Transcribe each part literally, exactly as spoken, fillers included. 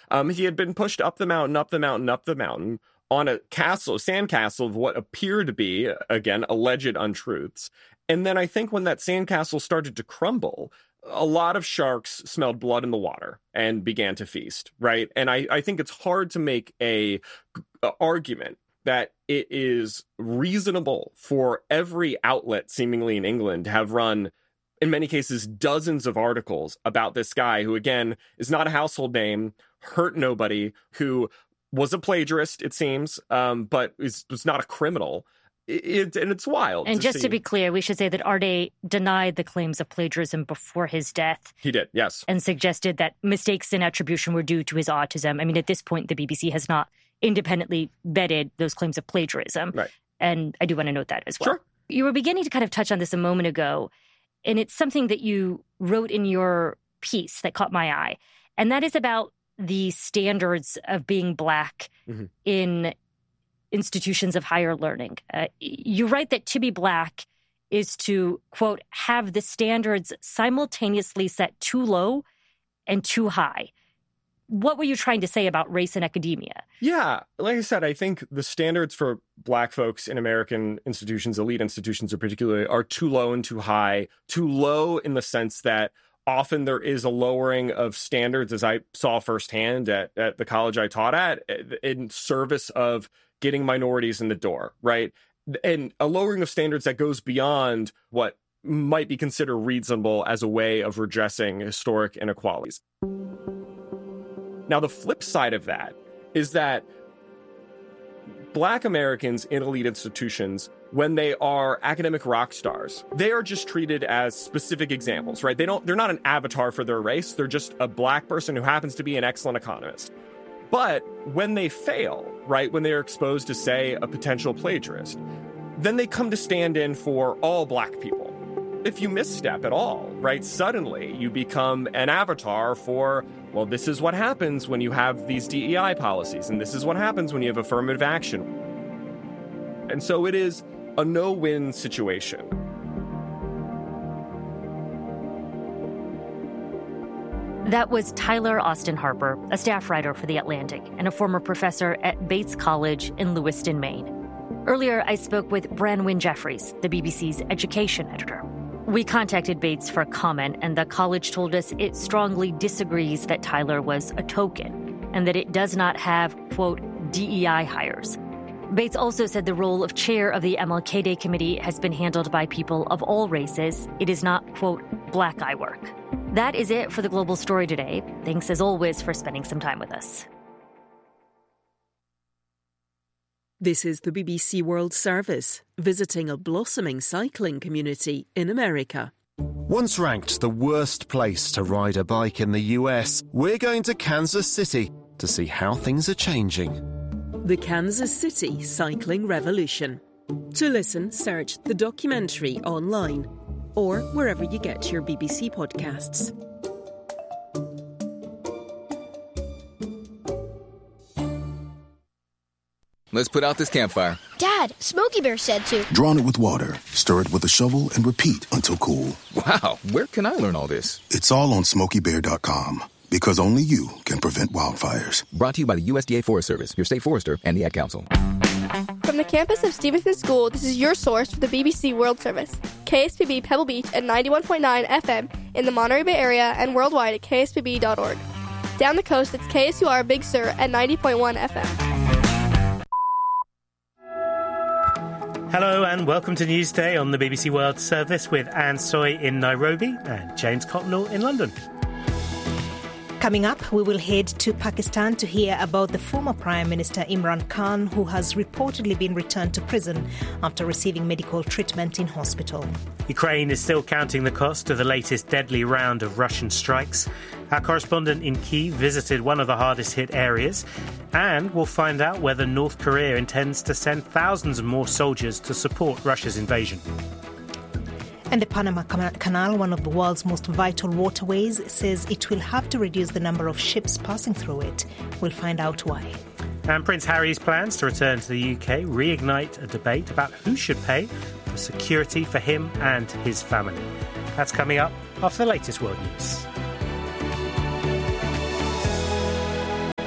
Um, he had been pushed up the mountain, up the mountain, up the mountain on a castle, sandcastle of what appeared to be, again, alleged untruths. And then I think when that sandcastle started to crumble, a lot of sharks smelled blood in the water and began to feast, right? And I, I think it's hard to make a, a argument that it is reasonable for every outlet seemingly in England to have run, in many cases, dozens of articles about this guy who, again, is not a household name, hurt nobody, who was a plagiarist, it seems, um, but is, was not a criminal. It, and it's wild. And to just see. to be clear, we should say that Ardé denied the claims of plagiarism before his death. He did, yes. And suggested that mistakes in attribution were due to his autism. I mean, at this point, the B B C has not independently vetted those claims of plagiarism. Right. And I do want to note that as well. Sure. You were beginning to kind of touch on this a moment ago, and it's something that you wrote in your piece that caught my eye. And that is about the standards of being Black mm-hmm. in institutions of higher learning. Uh, you write that to be Black is to, quote, have the standards simultaneously set too low and too high. What were you trying to say about race in academia? Yeah, like I said, I think the standards for Black folks in American institutions, elite institutions in particular, are too low and too high. Too low in the sense that often there is a lowering of standards, as I saw firsthand at, at the college I taught at, in service of getting minorities in the door, right? And a lowering of standards that goes beyond what might be considered reasonable as a way of redressing historic inequalities. Now, the flip side of that is that Black Americans in elite institutions, when they are academic rock stars, they are just treated as specific examples, right? They don't, they're not an avatar for their race. They're just a Black person who happens to be an excellent economist. But when they fail, right, when they are exposed to, say, a potential plagiarist, then they come to stand in for all Black people. If you misstep at all, right, suddenly you become an avatar for, well, this is what happens when you have these D E I policies, and this is what happens when you have affirmative action. And so it is a no-win situation. That was Tyler Austin Harper, a staff writer for The Atlantic and a former professor at Bates College in Lewiston, Maine. Earlier, I spoke with Branwen Jeffries, the B B C's education editor. We contacted Bates for a comment, and the college told us it strongly disagrees that Tyler was a token and that it does not have, quote, D E I hires. Bates also said the role of chair of the M L K Day committee has been handled by people of all races. It is not, quote, Black eye work. That is it for the Global Story today. Thanks, as always, for spending some time with us. This is the B B C World Service, visiting a blossoming cycling community in America. Once ranked the worst place to ride a bike in the U S, we're going to Kansas City to see how things are changing. The Kansas City Cycling Revolution. To listen, search the documentary online or wherever you get your B B C podcasts. Let's put out this campfire. Dad, Smokey Bear said to. Drown it with water, stir it with a shovel, and repeat until cool. Wow, where can I learn all this? It's all on smokey bear dot com, because only you can prevent wildfires. Brought to you by the U S D A Forest Service, your state forester, and the Ad Council. From the campus of Stevenson School, this is your source for the B B C World Service. K S P B Pebble Beach at ninety-one point nine F M in the Monterey Bay area and worldwide at K S P B dot org. Down the coast, it's K S U R Big Sur at ninety point one F M. Hello and welcome to Newsday on the B B C World Service with Anne Soy in Nairobi and James Cotnell in London. Coming up, we will head to Pakistan to hear about the former Prime Minister Imran Khan, who has reportedly been returned to prison after receiving medical treatment in hospital. Ukraine is still counting the cost of the latest deadly round of Russian strikes. Our correspondent in Kyiv visited one of the hardest hit areas, and we'll find out whether North Korea intends to send thousands of more soldiers to support Russia's invasion. And the Panama Canal, one of the world's most vital waterways, says it will have to reduce the number of ships passing through it. We'll find out why. And Prince Harry's plans to return to the U K reignite a debate about who should pay for security for him and his family. That's coming up after the latest world news.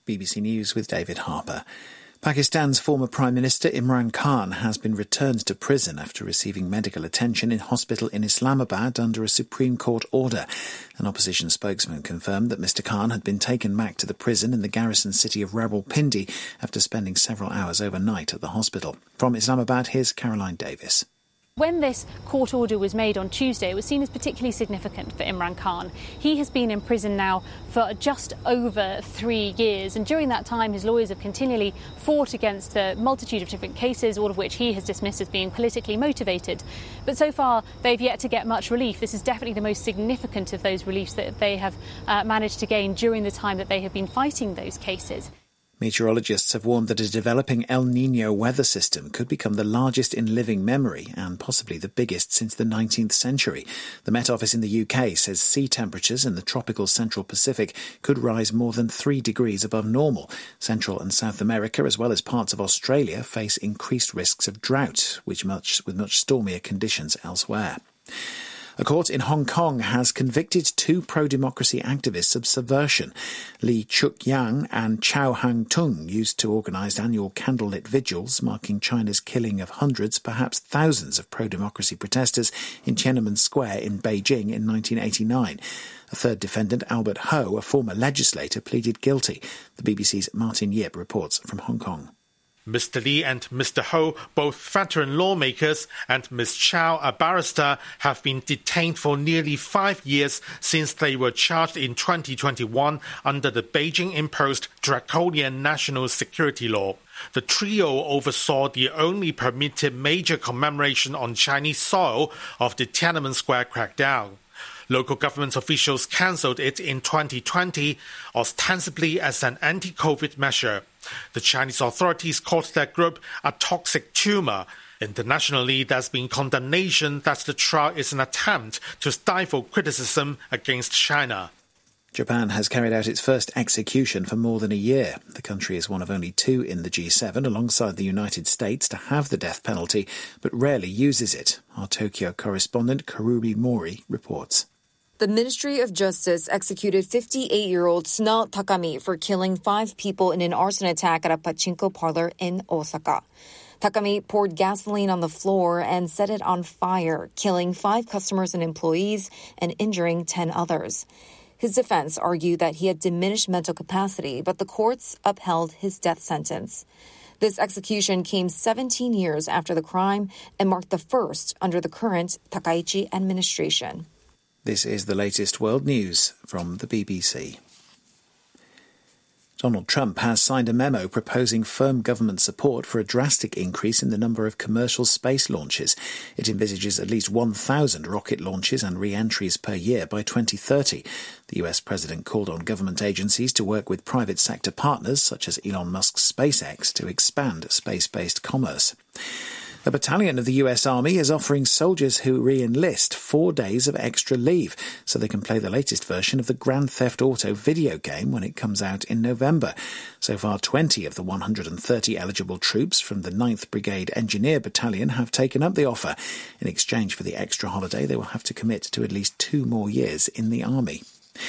B B C News with David Harper. Pakistan's former Prime Minister Imran Khan has been returned to prison after receiving medical attention in hospital in Islamabad under a Supreme Court order. An opposition spokesman confirmed that Mister Khan had been taken back to the prison in the garrison city of Rawalpindi after spending several hours overnight at the hospital. From Islamabad, here's Caroline Davis. When this court order was made on Tuesday, it was seen as particularly significant for Imran Khan. He has been in prison now for just over three years, and during that time his lawyers have continually fought against a multitude of different cases, all of which he has dismissed as being politically motivated. But so far they've yet to get much relief. This is definitely the most significant of those reliefs that they have uh, managed to gain during the time that they have been fighting those cases. Meteorologists have warned that a developing El Niño weather system could become the largest in living memory and possibly the biggest since the nineteenth century. The Met Office in the U K says sea temperatures in the tropical Central Pacific could rise more than three degrees above normal. Central and South America, as well as parts of Australia, face increased risks of drought, which much with much stormier conditions elsewhere. A court in Hong Kong has convicted two pro-democracy activists of subversion. Lee Chuk-yang and Chow Hang-tung used to organise annual candlelit vigils marking China's killing of hundreds, perhaps thousands of pro-democracy protesters in Tiananmen Square in Beijing in nineteen eighty-nine. A third defendant, Albert Ho, a former legislator, pleaded guilty. The B B C's Martin Yip reports from Hong Kong. Mister Lee and Mister Ho, both veteran lawmakers, and Miz Chow, a barrister, have been detained for nearly five years since they were charged in twenty twenty-one under the Beijing-imposed draconian national security law. The trio oversaw the only permitted major commemoration on Chinese soil of the Tiananmen Square crackdown. Local government officials cancelled it in twenty twenty, ostensibly as an anti-COVID measure. The Chinese authorities called their group a toxic tumour. Internationally, there's been condemnation that the trial is an attempt to stifle criticism against China. Japan has carried out its first execution for more than a year. The country is one of only two in the G seven, alongside the United States, to have the death penalty, but rarely uses it. Our Tokyo correspondent Karuri Mori reports. The Ministry of Justice executed fifty-eight-year-old Suna Takami for killing five people in an arson attack at a pachinko parlor in Osaka. Takami poured gasoline on the floor and set it on fire, killing five customers and employees and injuring ten others. His defense argued that he had diminished mental capacity, but the courts upheld his death sentence. This execution came seventeen years after the crime and marked the first under the current Takaichi administration. This is the latest world news from the B B C. Donald Trump has signed a memo proposing firm government support for a drastic increase in the number of commercial space launches. It envisages at least one thousand rocket launches and re-entries per year by twenty thirty. The U S president called on government agencies to work with private sector partners, such as Elon Musk's SpaceX, to expand space-based commerce. A battalion of the U S Army is offering soldiers who re-enlist four days of extra leave so they can play the latest version of the Grand Theft Auto video game when it comes out in November. So far, twenty of the one hundred thirty eligible troops from the ninth Brigade Engineer Battalion have taken up the offer. In exchange for the extra holiday, they will have to commit to at least two more years in the Army.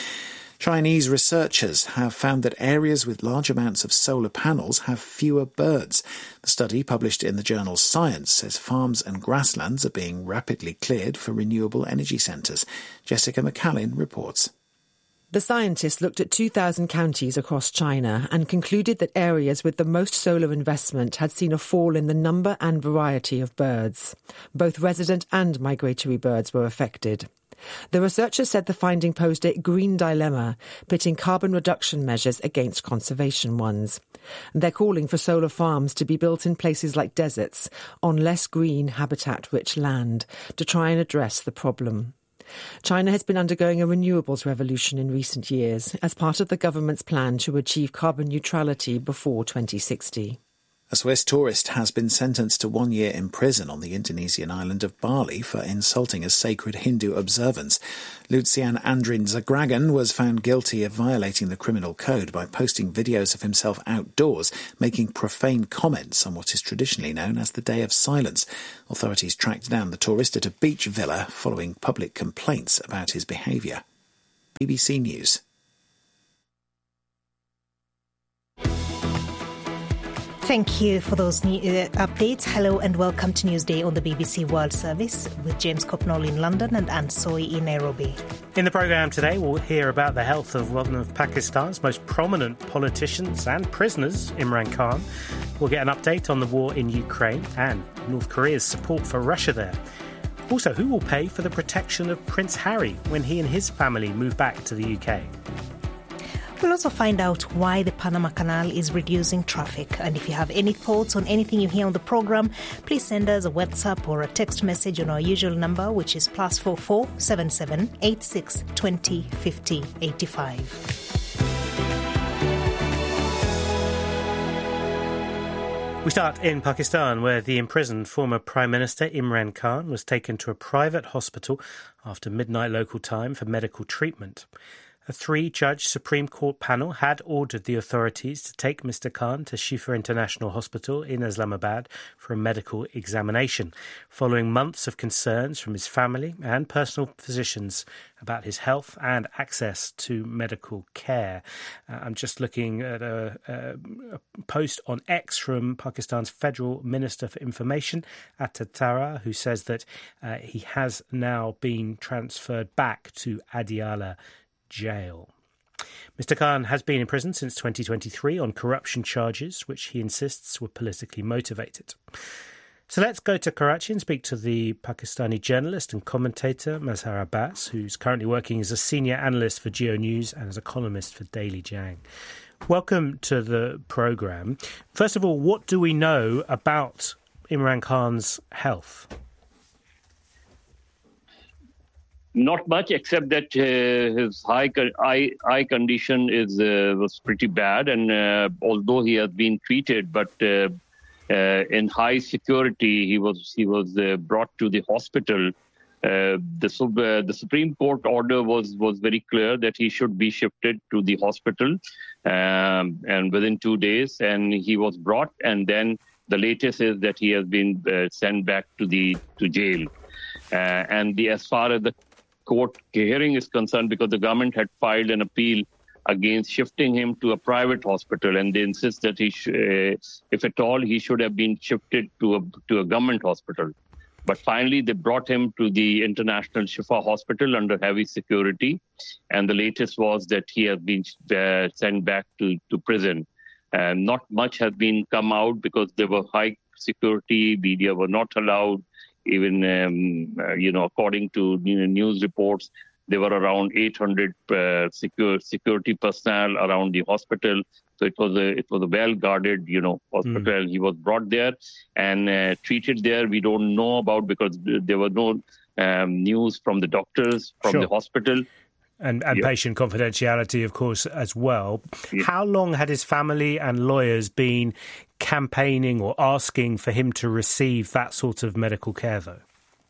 Chinese researchers have found that areas with large amounts of solar panels have fewer birds. The study, published in the journal Science, says farms and grasslands are being rapidly cleared for renewable energy centres. Jessica McCallin reports. The scientists looked at two thousand counties across China and concluded that areas with the most solar investment had seen a fall in the number and variety of birds. Both resident and migratory birds were affected. The researchers said the finding posed a green dilemma, pitting carbon reduction measures against conservation ones. They're calling for solar farms to be built in places like deserts, on less green, habitat-rich land, to try and address the problem. China has been undergoing a renewables revolution in recent years as part of the government's plan to achieve carbon neutrality before twenty sixty. A Swiss tourist has been sentenced to one year in prison on the Indonesian island of Bali for insulting a sacred Hindu observance. Lucian Andrin Zagragan was found guilty of violating the criminal code by posting videos of himself outdoors, making profane comments on what is traditionally known as the Day of Silence. Authorities tracked down the tourist at a beach villa following public complaints about his behaviour. B B C News. Thank you for those new uh, updates. Hello and welcome to Newsday on the B B C World Service with James Copnall in London and Anne Soy in Nairobi. In the programme today, we'll hear about the health of one of Pakistan's most prominent politicians and prisoners, Imran Khan. We'll get an update on the war in Ukraine and North Korea's support for Russia there. Also, who will pay for the protection of Prince Harry when he and his family move back to the U K? We'll also find out why the Panama Canal is reducing traffic. And if you have any thoughts on anything you hear on the programme, please send us a WhatsApp or a text message on our usual number, which is plus four four seven seven eight six twenty fifty eighty five. We start in Pakistan, where the imprisoned former Prime Minister Imran Khan was taken to a private hospital after midnight local time for medical treatment. A three-judge Supreme Court panel had ordered the authorities to take Mister Khan to Shifa International Hospital in Islamabad for a medical examination, following months of concerns from his family and personal physicians about his health and access to medical care. Uh, I'm just looking at a, a, a post on X from Pakistan's Federal Minister for Information, Atta Tara, who says that uh, he has now been transferred back to Adiala jail. Mister Khan has been in prison since twenty twenty-three on corruption charges, which he insists were politically motivated. So let's go to Karachi and speak to the Pakistani journalist and commentator Mazhar Abbas, who's currently working as a senior analyst for Geo News and as a columnist for Daily Jang. Welcome to the programme. First of all, what do we know about Imran Khan's health? Not much, except that uh, his high eye, eye condition is uh, was pretty bad, and uh, although he has been treated, but uh, uh, in high security, he was he was uh, brought to the hospital. Uh, the uh, the Supreme Court order was was very clear that he should be shifted to the hospital, um, and within two days, and he was brought, and then the latest is that he has been uh, sent back to the to jail, uh, and the as far as the court hearing is concerned, because the government had filed an appeal against shifting him to a private hospital, and they insist that he, sh- uh, if at all, he should have been shifted to a to a government hospital. But finally, they brought him to the International Shifa Hospital under heavy security, and the latest was that he has been uh, sent back to to prison. And not much has been come out because there were high security, media were not allowed. Even, um, uh, you know, according to you know, news reports, there were around eight hundred uh, secure, security personnel around the hospital. So it was a it was a well guarded, you know, hospital. Mm. He was brought there and uh, treated there. We don't know about because there were no um, news from the doctors from sure. the hospital. And, and yeah. patient confidentiality, of course, as well. Yeah. How long had his family and lawyers been campaigning or asking for him to receive that sort of medical care, though?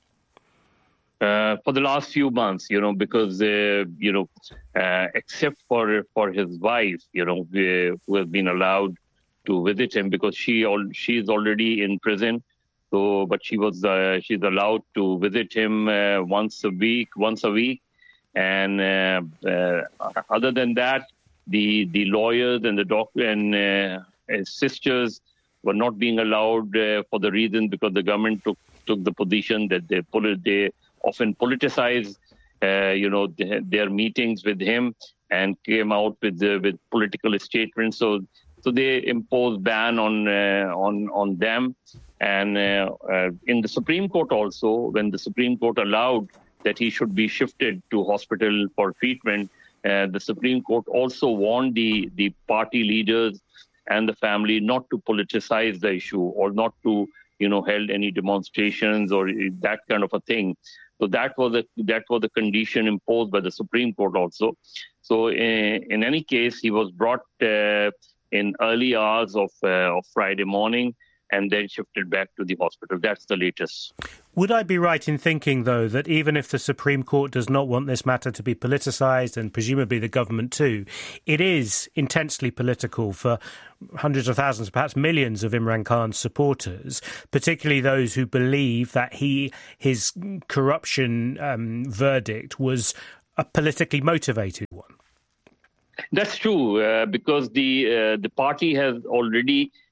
Uh, for the last few months, you know, because, uh, you know, uh, except for for his wife, you know, uh, who has been allowed to visit him because she al- she's already in prison. So, but she was uh, she's allowed to visit him uh, once a week, once a week. And uh, uh, other than that, the the lawyers and the doctor and uh, his sisters were not being allowed uh, for the reason because the government took took the position that they polit- they often politicize, uh, you know, th- their meetings with him and came out with the, with political statements. So so they imposed ban on uh, on on them. And uh, uh, in the Supreme Court also, when the Supreme Court allowed that he should be shifted to hospital for treatment. Uh, the Supreme Court also warned the, the party leaders and the family not to politicize the issue or not to, you know, held any demonstrations or that kind of a thing. So that was a that was a condition imposed by the Supreme Court also. So in, in any case, he was brought uh, in early hours of uh, of Friday morning and then shifted back to the hospital. That's the latest. Would I be right in thinking, though, that even if the Supreme Court does not want this matter to be politicised, and presumably the government too, it is intensely political for hundreds of thousands, perhaps millions of Imran Khan's supporters, particularly those who believe that he his corruption um, verdict was a politically motivated one? That's true, uh, because the uh, the party has already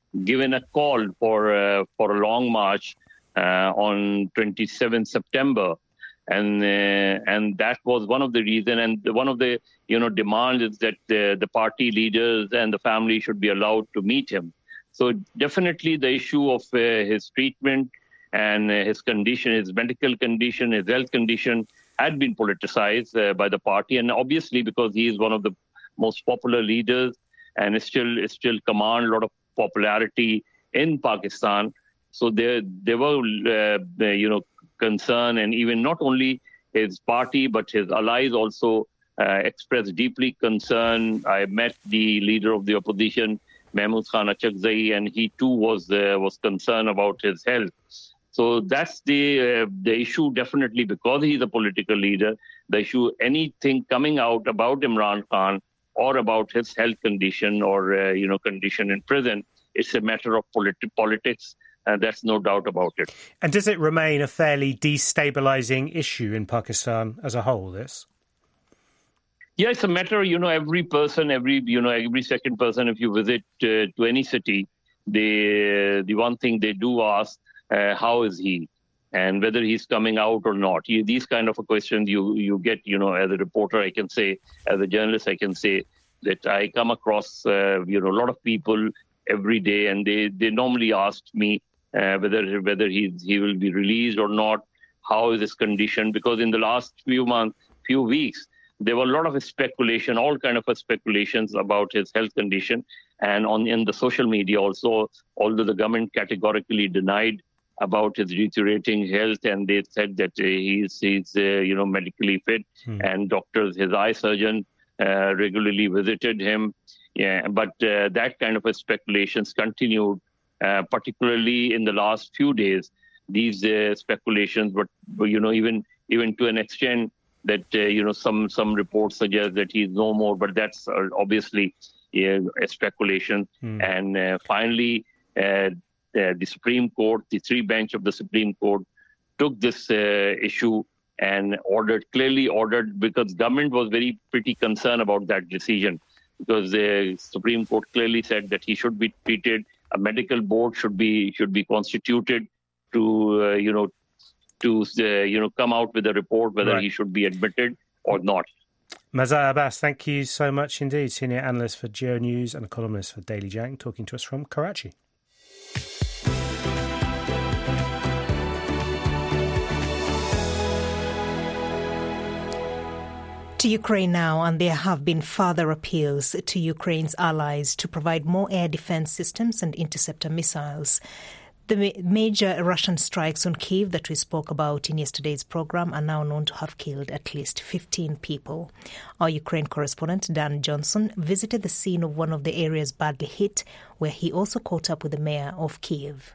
given a call for uh, for a long march uh, on twenty-seventh September, and uh, and that was one of the reasons. And one of the you know demands is that the, the party leaders and the family should be allowed to meet him. So definitely the issue of uh, his treatment and uh, his condition, his medical condition, his health condition had been politicized uh, by the party, and obviously because he is one of the most popular leaders and still still command a lot of popularity in Pakistan. So there there were uh, you know concern, and even not only his party but his allies also uh, expressed deeply concern. I met the leader of the opposition, Mahmood Khan Achakzai, and he too was uh, was concerned about his health. So that's the uh, the issue, definitely, because he's a political leader. The issue, anything coming out about Imran Khan or about his health condition or uh, you know condition in prison, it's a matter of politi- politics, and that's no doubt about it. And does it remain a fairly destabilising issue in Pakistan as a whole, this? Yeah, it's a matter, you know, every person, every, you know, every second person, if you visit uh, to any city, they, the one thing they do ask, uh, how is he? And whether he's coming out or not. You, these kind of questions you, you get, you know, as a reporter, I can say, as a journalist, I can say that I come across, uh, you know, a lot of people every day, and they, they normally ask me uh, whether whether he, he will be released or not, how is his condition, because in the last few months, few weeks, there were a lot of speculation, all kind of speculations about his health condition. And on in the social media also, although the government categorically denied about his deteriorating health, and they said that uh, he's, he's uh, you know, medically fit, hmm. and doctors, his eye surgeon uh, regularly visited him. Yeah, but uh, that kind of speculations continued, uh, particularly in the last few days. These uh, speculations, but, you know, even even to an extent, that, uh, you know, some some reports suggest that he's no more, but that's uh, obviously uh, a speculation. Mm. And uh, finally, uh, the, the Supreme Court, the three bench of the Supreme Court, took this uh, issue and ordered, clearly ordered, because government was very pretty concerned about that decision, because the Supreme Court clearly said that he should be treated, a medical board should be should be constituted to, uh, you know, to uh, you know come out with a report whether right. he should be admitted or not. Mazar Abbas, thank you so much indeed. Senior analyst for Geo News and a columnist for Daily Jang, talking to us from Karachi. To Ukraine now, and there have been further appeals to Ukraine's allies to provide more air defense systems and interceptor missiles. The major Russian strikes on Kyiv that we spoke about in yesterday's program are now known to have killed at least fifteen people. Our Ukraine correspondent, Dan Johnson, visited the scene of one of the areas badly hit, where he also caught up with the mayor of Kyiv.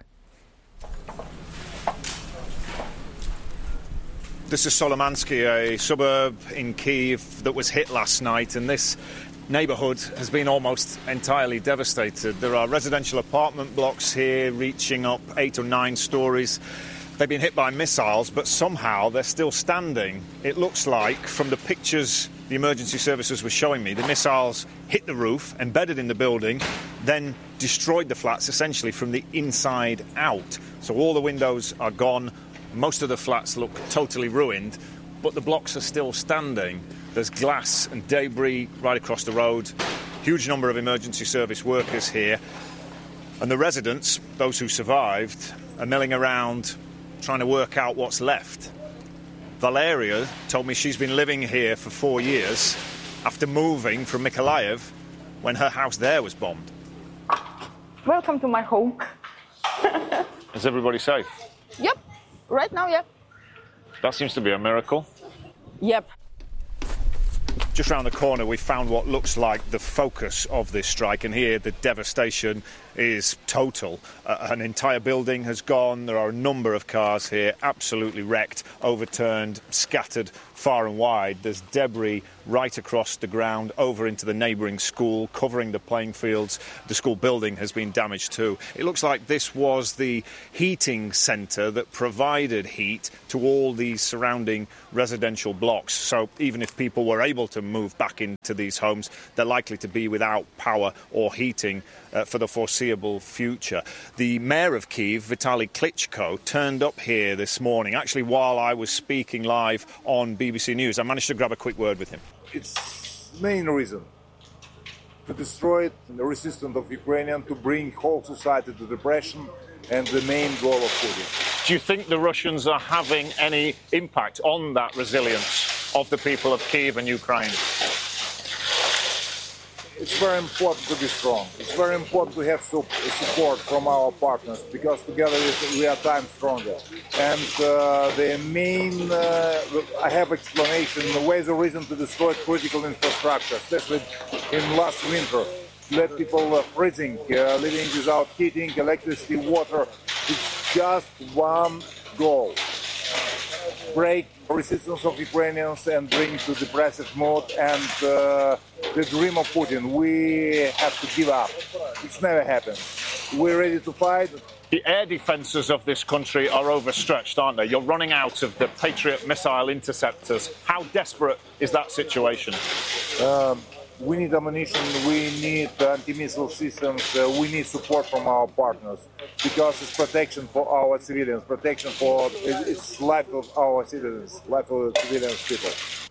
This is Solomansky, a suburb in Kyiv that was hit last night, and this neighbourhood has been almost entirely devastated. There are residential apartment blocks here reaching up eight or nine stories. They've been hit by missiles, but somehow they're still standing. It looks like, from the pictures the emergency services were showing me, the missiles hit the roof, embedded in the building, then destroyed the flats essentially from the inside out. So all the windows are gone. Most of the flats look totally ruined, but the blocks are still standing. There's glass and debris right across the road. Huge number of emergency service workers here. And the residents, those who survived, are milling around trying to work out what's left. Valeria told me she's been living here for four years after moving from Mykolaiv when her house there was bombed. Welcome to my home. Is everybody safe? Yep. Right now, yep. That seems to be a miracle. Yep. Just round the corner, we found what looks like the focus of this strike, and here the devastation is total. Uh, an entire building has gone. There are a number of cars here absolutely wrecked, overturned, scattered far and wide. There's debris right across the ground over into the neighbouring school, covering the playing fields. The school building has been damaged too. It looks like this was the heating centre that provided heat to all these surrounding residential blocks. So even if people were able to move back into these homes. They're likely to be without power or heating uh, for the foreseeable future. The mayor of Kyiv, Vitaly Klitschko, turned up here this morning, actually while I was speaking live on B B C News. I managed to grab a quick word with him. It's main reason to destroy the resistance of Ukrainian, to bring whole society to depression, and the main goal of Putin. Do you think the Russians are having any impact on that resilience of the people of Kyiv and Ukraine? It's very important to be strong. It's very important to have support from our partners, because together we are time stronger. And uh, the main, uh, I have explanation, the way the reason to destroy critical infrastructure, especially in last winter. Let people uh, freezing, uh, living without heating, electricity, water. It's just one goal. Break resistance of Ukrainians and bring to depressive mood, and uh, the dream of Putin. We have to give up. It's never happened. We're ready to fight. The air defences of this country are overstretched, aren't they? You're running out of the Patriot missile interceptors. How desperate is that situation? Um, We need ammunition, we need anti-missile systems, uh, we need support from our partners, because it's protection for our civilians, protection for it's life of our citizens, life of civilians people.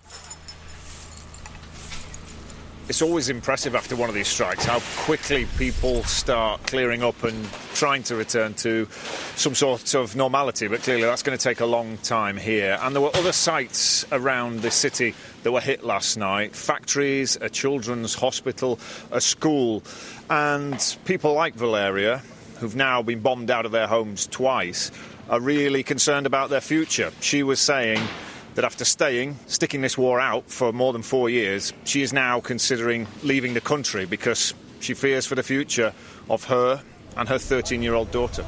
It's always impressive after one of these strikes how quickly people start clearing up and trying to return to some sort of normality, but clearly that's going to take a long time here. And there were other sites around the city that were hit last night: factories, a children's hospital, a school. And people like Valeria, who've now been bombed out of their homes twice, are really concerned about their future. She was saying that after staying, sticking this war out for more than four years, she is now considering leaving the country because she fears for the future of her and her thirteen-year-old daughter.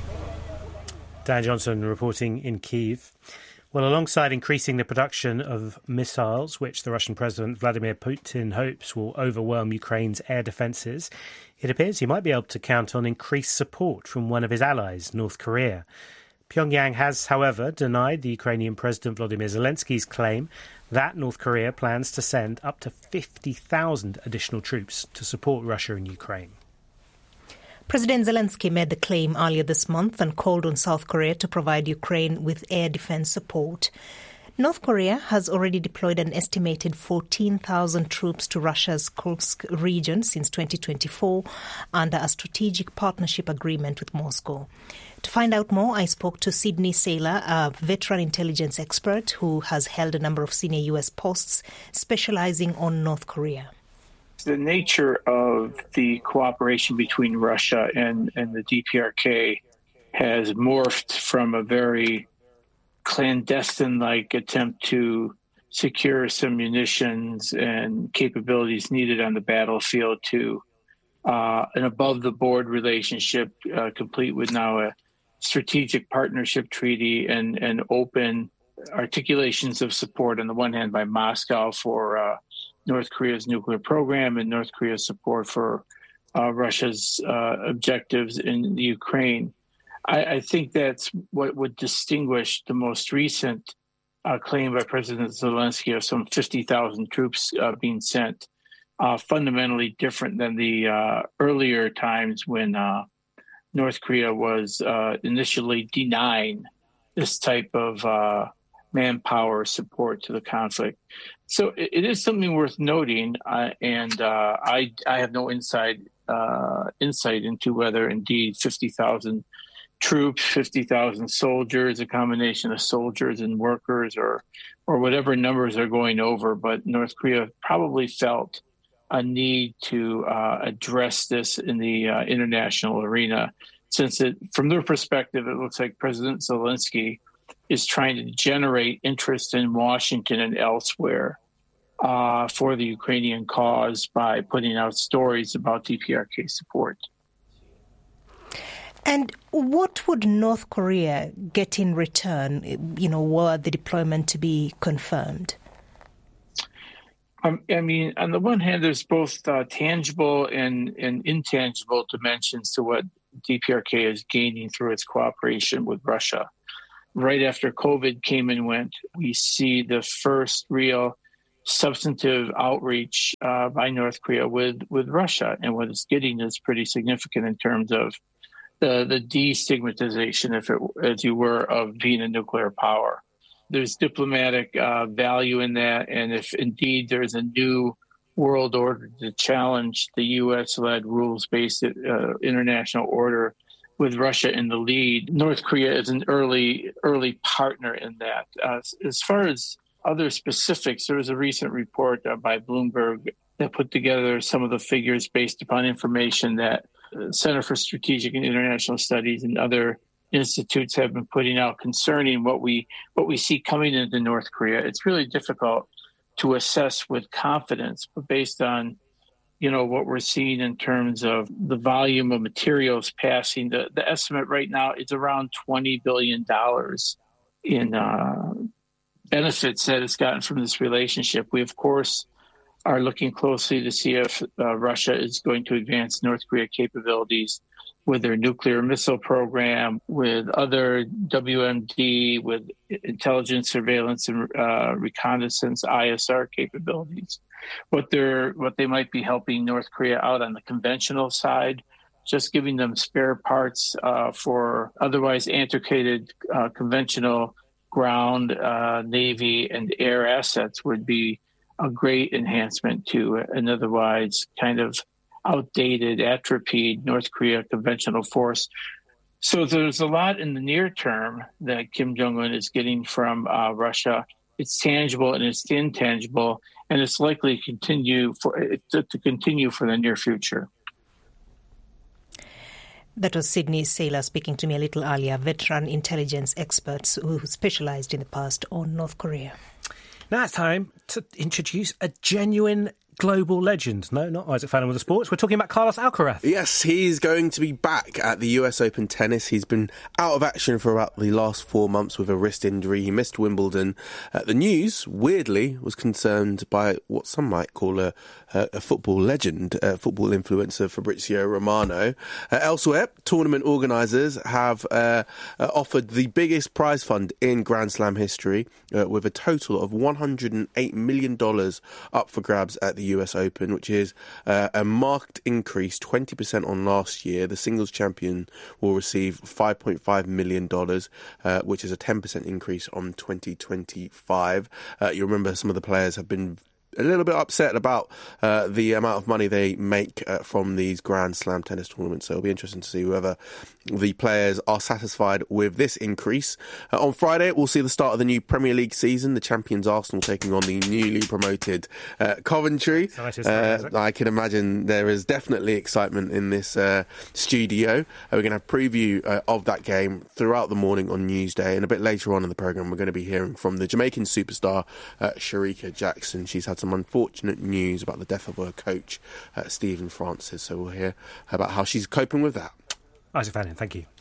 Dan Johnson reporting in Kyiv. Well, alongside increasing the production of missiles, which the Russian President Vladimir Putin hopes will overwhelm Ukraine's air defences, it appears he might be able to count on increased support from one of his allies, North Korea. Pyongyang has, however, denied the Ukrainian President Volodymyr Zelensky's claim that North Korea plans to send up to fifty thousand additional troops to support Russia in Ukraine. President Zelensky made the claim earlier this month and called on South Korea to provide Ukraine with air defense support. North Korea has already deployed an estimated fourteen thousand troops to Russia's Kursk region since twenty twenty-four under a strategic partnership agreement with Moscow. To find out more, I spoke to Sidney Saylor, a veteran intelligence expert who has held a number of senior U S posts specializing on North Korea. The nature of the cooperation between Russia and, and the D P R K has morphed from a very clandestine-like attempt to secure some munitions and capabilities needed on the battlefield to uh, an above-the-board relationship, uh, complete with now a strategic partnership treaty and, and open articulations of support on the one hand by Moscow for uh, North Korea's nuclear program and North Korea's support for uh, Russia's uh, objectives in the Ukraine. I, I think that's what would distinguish the most recent uh, claim by President Zelensky of some fifty thousand troops uh, being sent, uh, fundamentally different than the uh, earlier times when uh, North Korea was uh, initially denying this type of uh, manpower support to the conflict. So it, it is something worth noting, uh, and uh, I, I have no inside uh, insight into whether indeed fifty thousand troops, fifty thousand soldiers, a combination of soldiers and workers, or or whatever numbers are going over. But North Korea probably felt a need to uh, address this in the uh, international arena, since it, from their perspective, it looks like President Zelensky is trying to generate interest in Washington and elsewhere uh, for the Ukrainian cause by putting out stories about D P R K support. And what would North Korea get in return, you know, were the deployment to be confirmed? Um, I mean, on the one hand, there's both uh, tangible and, and intangible dimensions to what D P R K is gaining through its cooperation with Russia. Right after COVID came and went, we see the first real substantive outreach uh, by North Korea with, with Russia. And what it's getting is pretty significant in terms of the, the destigmatization, if it, as you were, of being a nuclear power. There's diplomatic uh, value in that. And if indeed there's a new world order to challenge the U S-led rules-based uh, international order with Russia in the lead, North Korea is an early early partner in that. Uh, as far as other specifics, there was a recent report uh, by Bloomberg that put together some of the figures based upon information that the Center for Strategic and International Studies and other institutes have been putting out concerning what we what we see coming into North Korea. It's really difficult to assess with confidence, but based on, you know, what we're seeing in terms of the volume of materials passing, the, the estimate right now is around twenty billion dollars in uh, benefits that it's gotten from this relationship. We, of course, are looking closely to see if uh, Russia is going to advance North Korea capabilities with their nuclear missile program, with other W M D, with intelligence, surveillance, and uh, reconnaissance I S R capabilities. What they're what they might be helping North Korea out on the conventional side, just giving them spare parts uh, for otherwise antiquated uh, conventional ground, uh, Navy, and air assets would be a great enhancement to an otherwise kind of outdated, atrophied North Korea conventional force. So there's a lot in the near term that Kim Jong-un is getting from uh, Russia. It's tangible and it's intangible, and it's likely to continue for to, to continue for the near future. That was Sydney Saylor speaking to me a little earlier, veteran intelligence experts who specialized in the past on North Korea. Now it's time to introduce a genuine global legend. No, not Isaac Fallon with the sports. We're talking about Carlos Alcaraz. Yes, he's going to be back at the U S Open tennis. He's been out of action for about the last four months with a wrist injury. He missed Wimbledon. Uh, the news, weirdly, was concerned by what some might call a, a, a football legend, a football influencer, Fabrizio Romano. Uh, elsewhere, tournament organisers have uh, uh, offered the biggest prize fund in Grand Slam history, uh, with a total of one hundred eight million dollars up for grabs at the U S Open, which is uh, a marked increase, twenty percent on last year. The singles champion will receive five point five million dollars, uh, which is a ten percent increase on twenty twenty-five. Uh, you remember some of the players have been a little bit upset about uh, the amount of money they make uh, from these Grand Slam tennis tournaments. So it'll be interesting to see whether the players are satisfied with this increase. Uh, on Friday, we'll see the start of the new Premier League season. The champions Arsenal taking on the newly promoted uh, Coventry. Uh, I can imagine there is definitely excitement in this uh, studio. Uh, we're going to have a preview uh, of that game throughout the morning on Newsday, and a bit later on in the programme we're going to be hearing from the Jamaican superstar uh, Sharika Jackson. She's had some unfortunate news about the death of her coach, uh, Stephen Francis, so we'll hear about how she's coping with that. Isaac Fallon, thank you.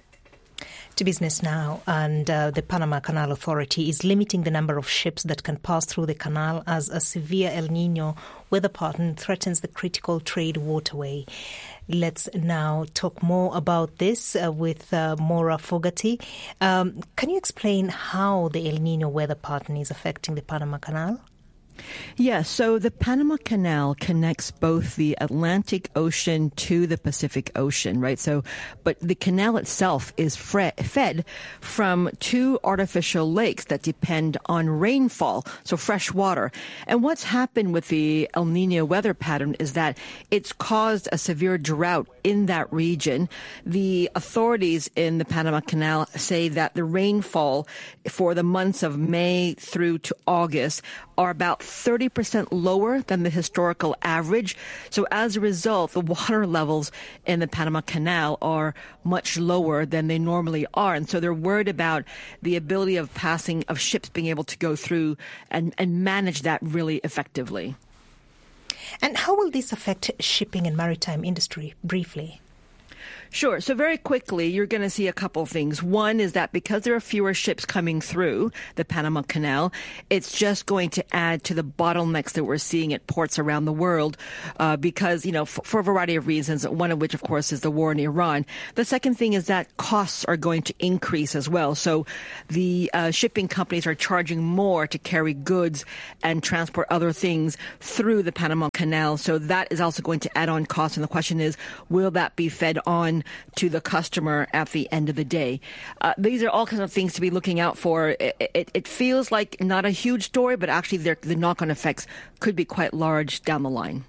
To business now, and uh, the Panama Canal Authority is limiting the number of ships that can pass through the canal as a severe El Nino weather pattern threatens the critical trade waterway. Let's now talk more about this uh, with uh, Maura Fogarty. Um, can you explain how the El Nino weather pattern is affecting the Panama Canal? Yeah, so the Panama Canal connects both the Atlantic Ocean to the Pacific Ocean, right? So, but the canal itself is fre- fed from two artificial lakes that depend on rainfall, so fresh water. And what's happened with the El Nino weather pattern is that it's caused a severe drought in that region. The authorities in the Panama Canal say that the rainfall for the months of May through to August are about thirty percent lower than the historical average. So as a result, the water levels in the Panama Canal are much lower than they normally are. And so they're worried about the ability of passing, of ships being able to go through and, and manage that really effectively. And how will this affect shipping and maritime industry, briefly? Sure. So very quickly, you're going to see a couple of things. One is that because there are fewer ships coming through the Panama Canal, it's just going to add to the bottlenecks that we're seeing at ports around the world uh, because, you know, f- for a variety of reasons, one of which, of course, is the war in Iran. The second thing is that costs are going to increase as well. So the uh, shipping companies are charging more to carry goods and transport other things through the Panama Canal. So that is also going to add on costs. And the question is, will that be fed on to the customer at the end of the day? Uh, these are all kinds of things to be looking out for. It, it, it feels like not a huge story, but actually the knock-on effects could be quite large down the line.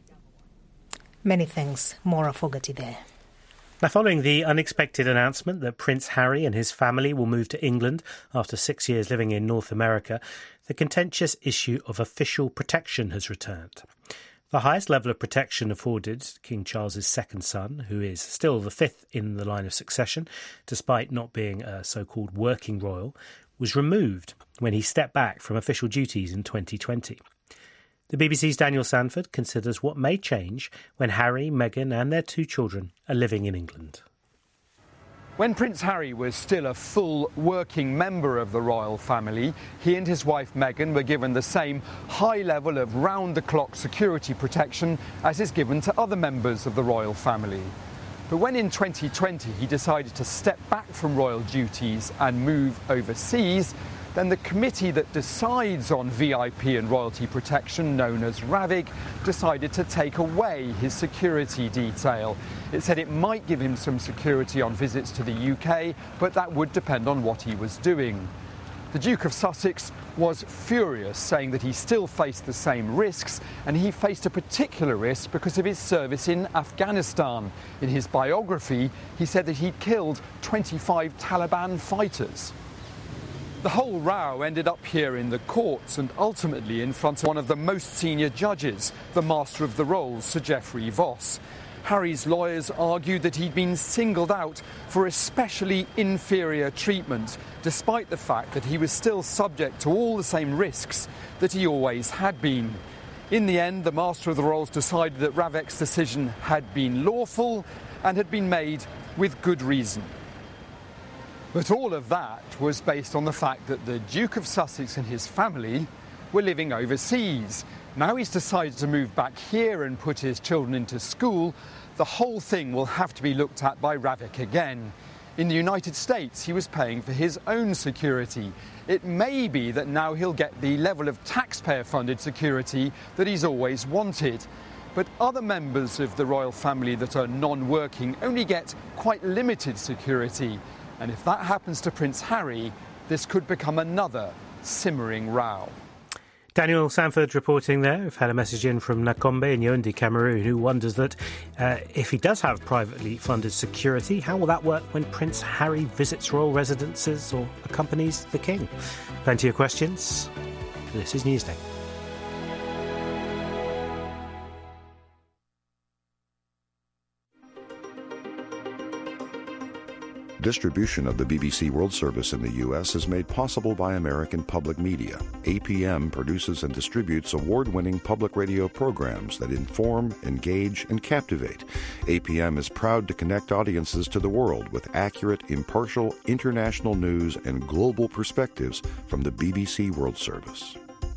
Many thanks. Maura Fogarty there. Now, following the unexpected announcement that Prince Harry and his family will move to England after six years living in North America, the contentious issue of official protection has returned. The highest level of protection afforded King Charles's second son, who is still the fifth in the line of succession, despite not being a so-called working royal, was removed when he stepped back from official duties in twenty twenty. The B B C's Daniel Sanford considers what may change when Harry, Meghan and their two children are living in England. When Prince Harry was still a full working member of the royal family, he and his wife Meghan were given the same high level of round-the-clock security protection as is given to other members of the royal family. But when in twenty twenty he decided to step back from royal duties and move overseas, then the committee that decides on V I P and royalty protection, known as RAVIG, decided to take away his security detail. It said it might give him some security on visits to the U K, but that would depend on what he was doing. The Duke of Sussex was furious, saying that he still faced the same risks, and he faced a particular risk because of his service in Afghanistan. In his biography, he said that he'd killed twenty-five Taliban fighters. The whole row ended up here in the courts and ultimately in front of one of the most senior judges, the Master of the Rolls, Sir Geoffrey Voss. Harry's lawyers argued that he'd been singled out for especially inferior treatment, despite the fact that he was still subject to all the same risks that he always had been. In the end, the Master of the Rolls decided that RAVIG's decision had been lawful and had been made with good reason. But all of that was based on the fact that the Duke of Sussex and his family were living overseas. Now he's decided to move back here and put his children into school. The whole thing will have to be looked at by RAVIG again. In the United States, he was paying for his own security. It may be that now he'll get the level of taxpayer-funded security that he's always wanted. But other members of the royal family that are non-working only get quite limited security. And if that happens to Prince Harry, this could become another simmering row. Daniel Sanford reporting there. We've had a message in from Nakombe in Yaoundé, Cameroon, who wonders that uh, if he does have privately funded security, how will that work when Prince Harry visits royal residences or accompanies the King? Plenty of questions. This is Newsday. Distribution of the B B C World Service in the U S is made possible by American Public Media. A P M produces and distributes award-winning public radio programs that inform, engage, and captivate. A P M is proud to connect audiences to the world with accurate, impartial, international news and global perspectives from the B B C World Service.